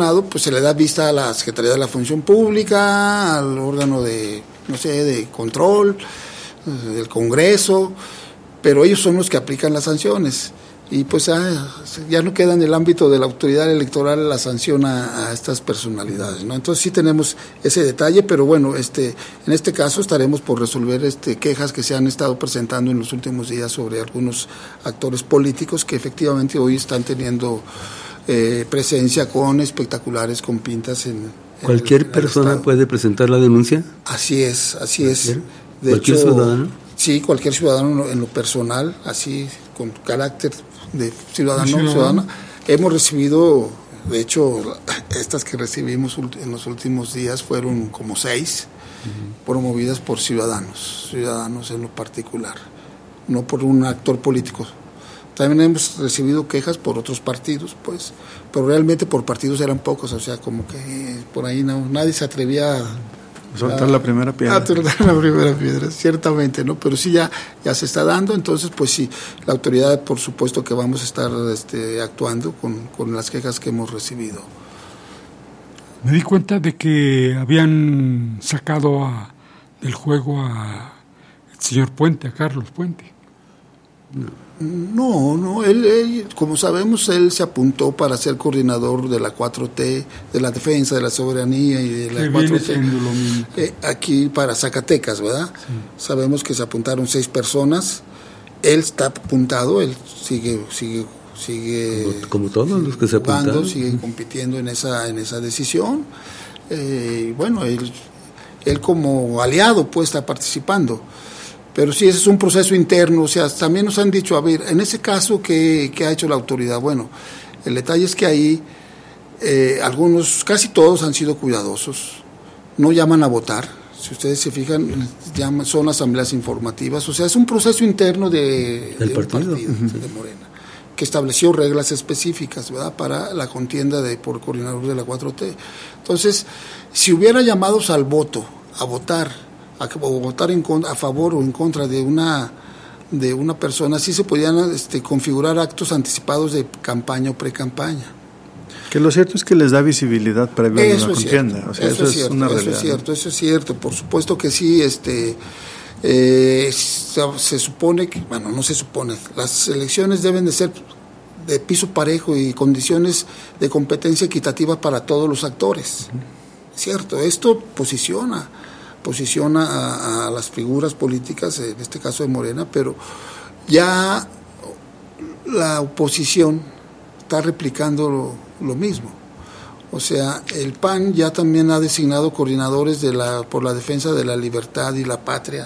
sancionado, pues se le da vista a la Secretaría de la Función Pública, al órgano de control, del Congreso, pero ellos son los que aplican las sanciones. Y pues ya no queda en el ámbito de la autoridad electoral la sanción a estas personalidades, ¿no? Entonces sí tenemos ese detalle, pero bueno, en este caso estaremos por resolver quejas que se han estado presentando en los últimos días sobre algunos actores políticos que efectivamente hoy están teniendo presencia con espectaculares, con pintas en ¿Cualquier persona puede presentar la denuncia? Así es. ¿Cualquier ciudadano? Sí, cualquier ciudadano en lo personal, así con carácter de ciudadana. Hemos recibido, de hecho, estas que recibimos en los últimos días fueron como 6, promovidas por ciudadanos en lo particular, no por un actor político. También hemos recibido quejas por otros partidos, pues, pero realmente por partidos eran pocos, o sea, como que por ahí nadie se atrevía a soltar la primera piedra. Ciertamente, ¿no? Pero sí ya se está dando, entonces pues sí, la autoridad por supuesto que vamos a estar actuando con las quejas que hemos recibido. Me di cuenta de que habían sacado del juego al señor Puente, a Carlos Puente. No, él, como sabemos, él se apuntó para ser coordinador de la 4T, de la defensa de la soberanía y de la 4T, aquí para Zacatecas, ¿verdad? Sí. Sabemos que se apuntaron 6 personas, él está apuntado, él sigue como todos los que se apuntaron, sigue compitiendo en esa decisión, y bueno, él como aliado pues está participando. Pero sí, ese es un proceso interno, o sea, también nos han dicho, a ver, en ese caso, ¿qué ha hecho la autoridad? Bueno, el detalle es que ahí casi todos han sido cuidadosos, no llaman a votar, si ustedes se fijan, son asambleas informativas, o sea, es un proceso interno del partido de Morena, que estableció reglas específicas, ¿verdad?, para la contienda por coordinador de la 4T. Entonces, si hubiera llamados al voto, a votar a favor o en contra de una persona, sí se podían configurar actos anticipados de campaña o pre-campaña. Que lo cierto es que les da visibilidad previa a una contienda. O sea, eso es una realidad. Eso es cierto, por supuesto que sí. Se supone que, bueno, no se supone, las elecciones deben de ser de piso parejo y condiciones de competencia equitativa para todos los actores. Cierto, esto posiciona a las figuras políticas, en este caso de Morena, pero ya la oposición está replicando lo mismo. O sea, el PAN ya también ha designado coordinadores por la defensa de la libertad y la patria.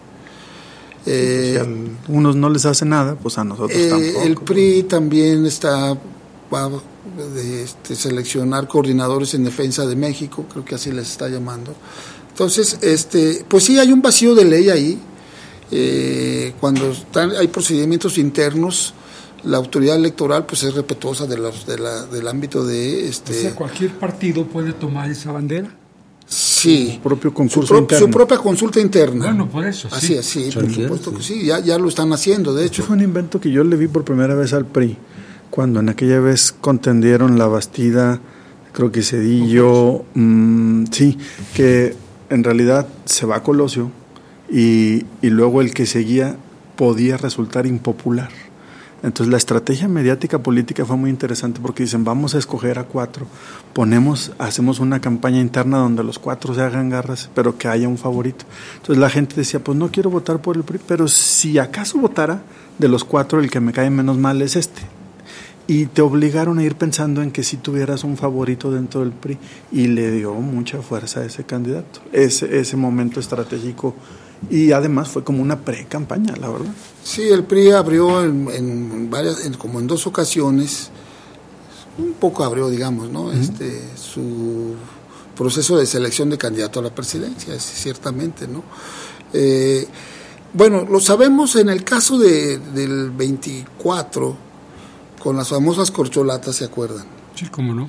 Si a unos no les hace nada, pues a nosotros tampoco. El PRI también va a seleccionar coordinadores en defensa de México, creo que así les está llamando. Entonces, pues sí hay un vacío de ley ahí. Cuando hay procedimientos internos, la autoridad electoral pues es respetuosa del ámbito de O sea, cualquier partido puede tomar esa bandera. Sí, su propio concurso interno. Su propia consulta interna. Bueno, por eso, sí. Así, por supuesto que sí, ya lo están haciendo, de hecho. Fue un invento que yo le vi por primera vez al PRI, cuando en aquella vez contendieron La Bastida, creo que Cedillo, sí, que en realidad se va Colosio y luego el que seguía podía resultar impopular. Entonces la estrategia mediática política fue muy interesante porque dicen, vamos a escoger a 4, hacemos una campaña interna donde los 4 se hagan garras, pero que haya un favorito. Entonces la gente decía, pues no quiero votar por el PRI, pero si acaso votara de los 4, el que me cae menos mal es este. Y te obligaron a ir pensando en que si tuvieras un favorito dentro del PRI, y le dio mucha fuerza a ese candidato, ese momento estratégico, y además fue como una pre-campaña, la verdad. Sí, el PRI abrió como en 2 ocasiones, un poco abrió, digamos, ¿no? Su proceso de selección de candidato a la presidencia, ciertamente, ¿no? Bueno, lo sabemos en el caso del 24, con las famosas corcholatas, ¿se acuerdan? Sí, cómo no.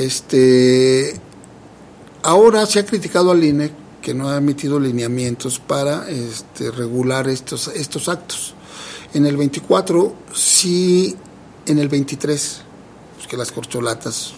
Ahora se ha criticado al INE que no ha emitido lineamientos para regular estos actos. En el 24 sí, en el 23, pues que las corcholatas